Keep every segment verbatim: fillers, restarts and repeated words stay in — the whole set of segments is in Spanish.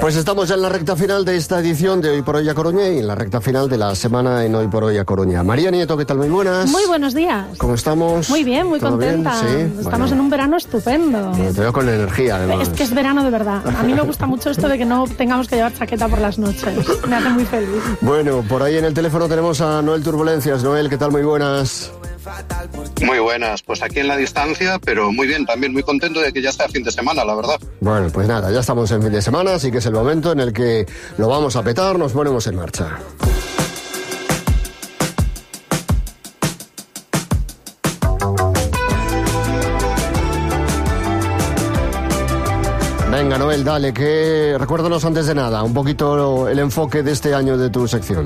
Pues estamos ya en la recta final de esta edición de Hoy por Hoy a Coruña y en la recta final de la semana en Hoy por Hoy a Coruña. María Nieto, ¿qué tal? Muy buenas. Muy buenos días. ¿Cómo estamos? Muy bien, muy contenta. Bien? ¿Sí? Estamos bueno. en un verano estupendo. Bueno, te veo con energía, además. Es que es verano de verdad. A mí me gusta mucho esto de que no tengamos que llevar chaqueta por las noches. Me hace muy feliz. Bueno, por ahí en el teléfono tenemos a Noel Turbulencias. Noel, ¿qué tal? Muy buenas. Muy buenas, pues aquí en la distancia, pero muy bien, también muy contento de que ya sea fin de semana, la verdad. Bueno, pues nada, ya estamos en fin de semana, así que es el momento en el que lo vamos a petar, nos ponemos en marcha. Venga, Noel, dale, que recuérdanos antes de nada un poquito el enfoque de este año de tu sección.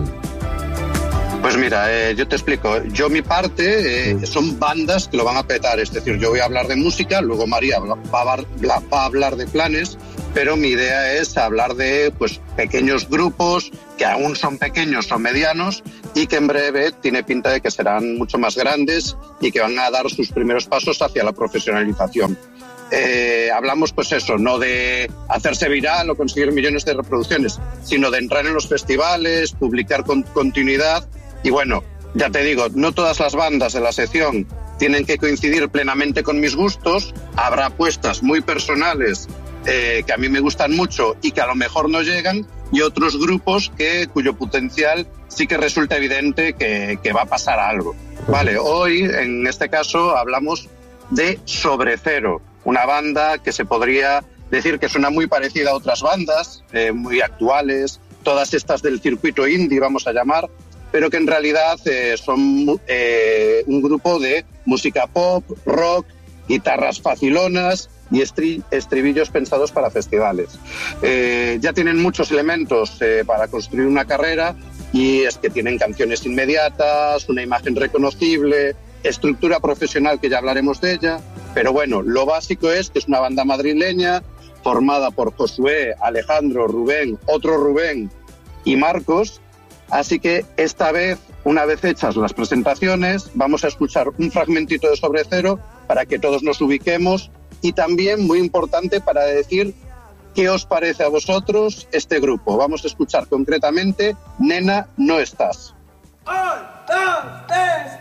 Pues mira, eh, yo te explico. Yo mi parte eh, son bandas que lo van a petar. Es decir, yo voy a hablar de música, luego María va a, va a hablar de planes, pero mi idea es hablar de pues pequeños grupos que aún son pequeños o medianos y que en breve tiene pinta de que serán mucho más grandes y que van a dar sus primeros pasos hacia la profesionalización. Eh, hablamos pues eso, no de hacerse viral o conseguir millones de reproducciones, sino de entrar en los festivales, publicar con continuidad. Y bueno, ya te digo, no todas las bandas de la sección tienen que coincidir plenamente con mis gustos. Habrá apuestas muy personales eh, que a mí me gustan mucho y que a lo mejor no llegan, y otros grupos que cuyo potencial sí que resulta evidente que, que va a pasar algo. Vale, hoy en este caso hablamos de Sobre Cero, una banda que se podría decir que suena muy parecida a otras bandas, eh, muy actuales, todas estas del circuito indie vamos a llamar, pero que en realidad eh, son eh, un grupo de música pop, rock, guitarras facilonas y estri- estribillos pensados para festivales. Eh, ya tienen muchos elementos eh, para construir una carrera, y es que tienen canciones inmediatas, una imagen reconocible, estructura profesional que ya hablaremos de ella, pero bueno, lo básico es que es una banda madrileña formada por Josué, Alejandro, Rubén, otro Rubén y Marcos. Así que esta vez, una vez hechas las presentaciones, vamos a escuchar un fragmentito de Sobre Cero para que todos nos ubiquemos, y también, muy importante, para decir qué os parece a vosotros este grupo. Vamos a escuchar concretamente Nena, no estás. Un, dos, tres.